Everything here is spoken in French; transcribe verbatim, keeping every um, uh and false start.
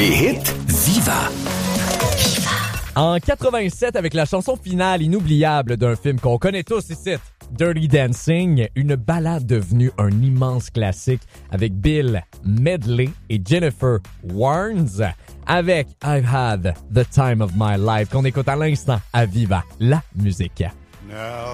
Les hits Viva. En quatre-vingt-sept, avec la chanson finale inoubliable d'un film qu'on connaît tous ici, Dirty Dancing, une ballade devenue un immense classique avec Bill Medley et Jennifer Warnes avec I've Had the Time of My Life qu'on écoute à l'instant à Viva, la musique. Now